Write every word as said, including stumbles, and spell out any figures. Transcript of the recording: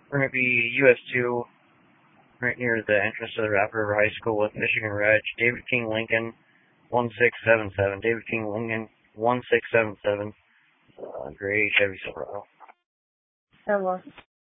We're going to be U S two, right near the entrance to the Rapid River High School with Michigan Reg, David King Lincoln, one six seven seven. David King Lincoln, one six seven seven. Uh, gray Chevy Silverado. Hello.